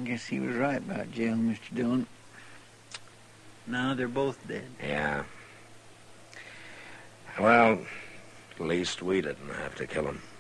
guess he was right about jail, Mr. Dillon. Now they're both dead. Yeah. Well, at least we didn't have to kill him.